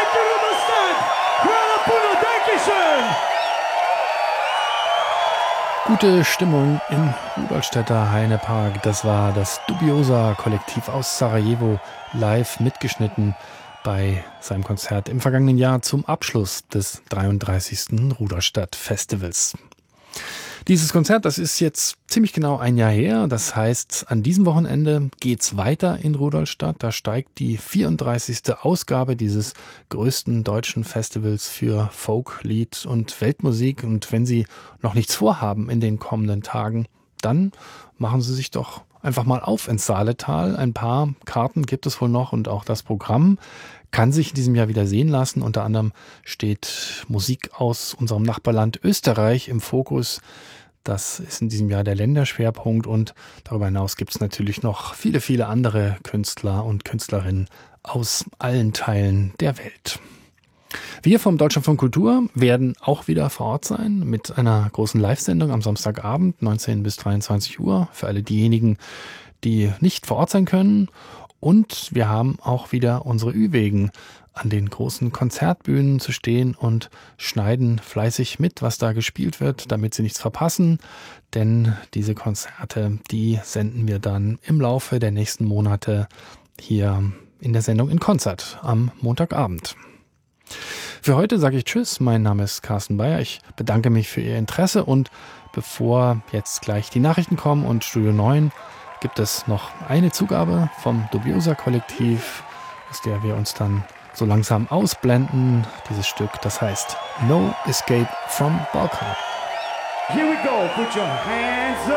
Danke, Rudolstadt! Kuala Puno, Dankeschön! Gute Stimmung im Rudolstädter Heinepark. Das war das Dubiosa-Kollektiv aus Sarajevo, live mitgeschnitten bei seinem Konzert im vergangenen Jahr zum Abschluss des 33. Rudolstadt-Festivals. Dieses Konzert, das ist jetzt ziemlich genau ein Jahr her. Das heißt, an diesem Wochenende geht's weiter in Rudolstadt. Da steigt die 34. Ausgabe dieses größten deutschen Festivals für Folk, Lied und Weltmusik. Und wenn Sie noch nichts vorhaben in den kommenden Tagen, dann machen Sie sich doch einfach mal auf ins Saaletal. Ein paar Karten gibt es wohl noch und auch das Programm kann sich in diesem Jahr wieder sehen lassen. Unter anderem steht Musik aus unserem Nachbarland Österreich im Fokus. Das ist in diesem Jahr der Länderschwerpunkt und darüber hinaus gibt es natürlich noch viele, viele andere Künstler und Künstlerinnen aus allen Teilen der Welt. Wir vom Deutschlandfunk Kultur werden auch wieder vor Ort sein mit einer großen Live-Sendung am Samstagabend, 19 bis 23 Uhr, für alle diejenigen, die nicht vor Ort sein können. Und wir haben auch wieder unsere Ü-Wegen an den großen Konzertbühnen zu stehen und schneiden fleißig mit, was da gespielt wird, damit Sie nichts verpassen. Denn diese Konzerte, die senden wir dann im Laufe der nächsten Monate hier in der Sendung in Konzert am Montagabend. Für heute sage ich Tschüss, mein Name ist Carsten Bayer. Ich bedanke mich für Ihr Interesse und bevor jetzt gleich die Nachrichten kommen und Studio 9, gibt es noch eine Zugabe vom Dubiosa-Kollektiv, aus der wir uns dann so langsam ausblenden. Dieses Stück, das heißt No Escape from Balkan. Here we go, put your hands up.